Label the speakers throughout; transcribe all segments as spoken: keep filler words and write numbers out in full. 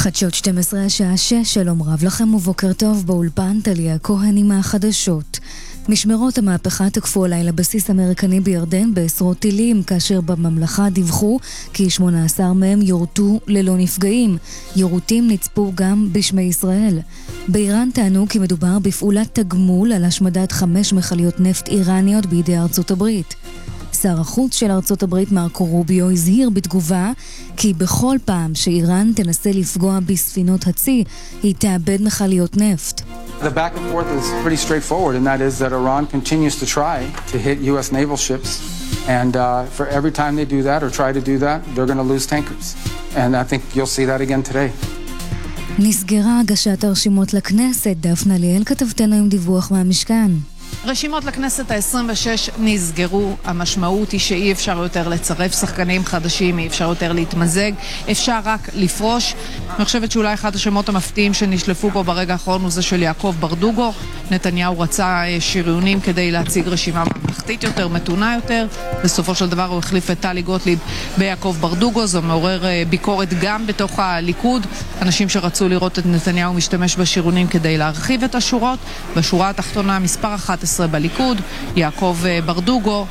Speaker 1: חדשות שתים עשרה השעה שש, שלום רב לכם ובוקר טוב. באולפן טליה כהן עם החדשות. משמרות המהפכה תקפו הלילה בסיס אמריקני בירדן בעשרות טילים, כאשר בממלכה דיווחו כי שמונה עשר מהם יורטו ללא נפגעים. יורטים נצפו גם בשמי ישראל. באיראן טענו כי מדובר בפעולת תגמול על השמדת חמש מכליות נפט איראניות בידי ארצות הברית. שר החוץ של ארצות הברית מרקו רוביו הזהיר בתגובה כי בכל פעם שאיראן תנסה לפגוע בספינות הצי, היא תאבד מכליות נפט.
Speaker 2: The back and forth is pretty straightforward, and that is that Iran continues to try to hit U S naval ships, and uh, for every time they do that or try to do that, they're going to lose tankers. And I think you'll see that again today.
Speaker 1: נסגרה הגשת הרשימות לכנסת. דפנה ליאל כתבתנו עם דיווח מהמשכן.
Speaker 3: רשימות לכנסת ה-עשרים ושש נסגרו. המשמעות היא שאי אפשר יותר לצרף שחקנים חדשים, אי אפשר יותר להתמזג, אפשר רק לפרוש. אני חושבת שאולי אחד השמות המפתיעים שנשלפו פה ברגע האחרון הוא זה של יעקב ברדוגו. נתניהו רצה שריונים כדי להציג רשימה ממלכתית יותר, מתונה יותר. בסופו של דבר הוא החליף את טלי גוטליב ביעקב ברדוגו. זה מעורר ביקורת גם בתוך הליכוד. אנשים שרצו לראות את נתניהו משתמש בשריונים כדי להרחיב את השורות. בשורה התחתונה מספר אחת עשרה בליכוד, יעקב ברדוגו.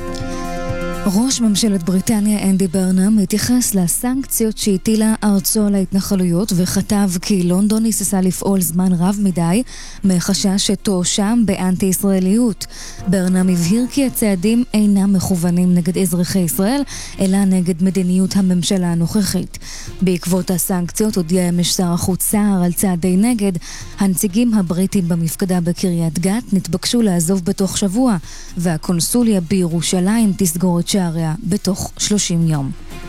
Speaker 1: ראש ממשלת בריטניה אנדי ברנם התייחס לסנקציות שהטילה ארצו על ההתנחלויות וכתב כי לונדון ניסתה לפעול זמן רב מדי מחשש שתואשם באנטי ישראליות. ברנם הבהיר כי הצעדים אינם מכוונים נגד אזרחי ישראל אלא נגד מדיניות הממשלה הנוכחית. בעקבות הסנקציות הודיע אמש שר החוץ סער על צעדי נגד. הנציגים הבריטים במפקדה בקריית גת נתבקשו לעזוב בתוך שבוע, והקונסוליה בירושלים תסגור את שעריה בתוך שלושים יום.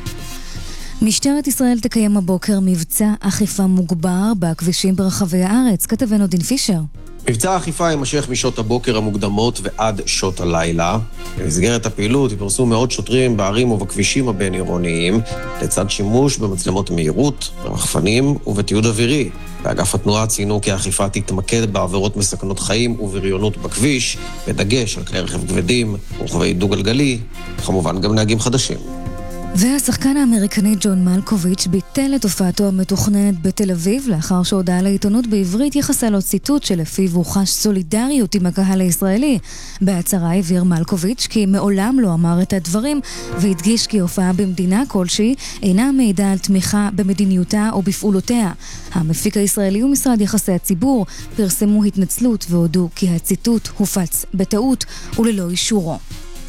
Speaker 1: משטרת ישראל תקיים הבוקר מבצע אכיפה מוגבר בכבישים ברחבי הארץ. כתבנו דין פישר.
Speaker 4: מבצע האכיפה יימשך משעות הבוקר המוקדמות ועד שעות הלילה. במסגרת הפעילות יפרסו מאות שוטרים בערים ובכבישים הבין-עירוניים, לצד שימוש במצלמות מהירות, ברחפנים ובתיעוד אווירי. באגף התנועה ציינו כי האכיפה תתמקד בעבירות מסכנות חיים ובריונות בכביש, בדגש על כלי רכב כבדים, רוכבי דו-גלגלי, וכמובן גם נהגים חדשים.
Speaker 1: והשחקן האמריקני ג'ון מלקוביץ' ביטל את הופעתו המתוכננת בתל אביב לאחר שהודעה לעיתונות בעברית יחסה לו ציטוט שלפיו הוא חש סולידריות עם הקהל הישראלי. בהצהרה הבהיר מלקוביץ' כי מעולם לא אמר את הדברים, והדגיש כי הופעה במדינה כלשהי אינה מעידה על תמיכה במדיניותה או בפעולותיה. המפיק הישראלי ומשרד יחסי הציבור פרסמו התנצלות והודו כי הציטוט הופץ בטעות וללא אישורו.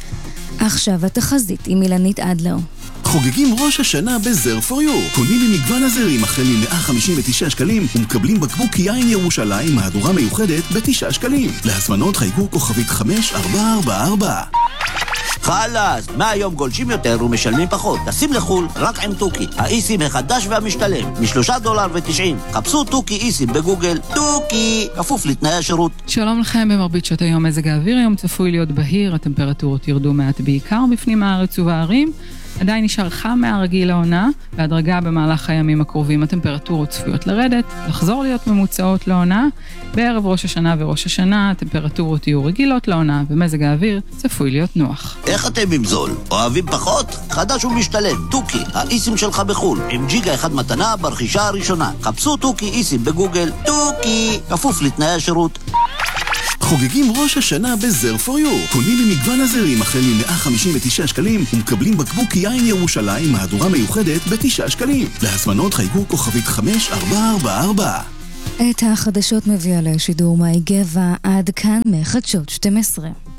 Speaker 1: עכשיו התחזית עם אילנית אדלר.
Speaker 5: חוגגים ראש השנה בזר פור יו. קונים ממגוון הזרים החל מ-מאה חמישים ותשעה שקלים ומקבלים בקבוק יין ירושלים מהדורה מיוחדת ב-תשעה שקלים. להזמנות חייגו כוכבית חמש ארבע ארבע ארבע.
Speaker 6: חלאס, מהיום גולשים יותר ומשלמים פחות. טסים לחול רק עם טוקי, האיסים החדש והמשתלם, משלושה דולר ותשעים. חפשו טוקי איסים בגוגל. טוקי, כפוף לתנאי השירות.
Speaker 7: שלום לכם. במרבית שעות היום מזג האוויר היום צפוי להיות בהיר, הטמפרטורות ירדו מעט בעיקר בפנים הארץ ובערים. עדיין נשאר חם מהרגיל לעונה, בהדרגה במהלך הימים הקרובים הטמפרטורות צפויות לרדת, לחזור להיות ממוצעות לעונה. בערב ראש השנה וראש השנה הטמפרטורות יהיו רגילות לעונה, ומזג האוויר צפוי להיות נוח.
Speaker 6: איך אתם עם זול? אוהבים פחות? חדש ומשתלם, טוקי, האיסים שלך בחול, עם ג'יגה אחד מתנה ברכישה הראשונה. חפשו טוקי איסים בגוגל. טוקי, כפוף לתנאי השירות.
Speaker 5: חוגגים ראש השנה בזר פור יו. קונים ממגוון הזרים החל מ-מאה חמישים ותשעה שקלים ומקבלים בקבוק יין ירושלים מהדורה מיוחדת ב-תשעה שקלים. להזמנות חייגו כוכבית חמש ארבע ארבע ארבע.
Speaker 1: את החדשות מביאה לשידור מאי גבע. עד כאן מחדשות שתים עשרה.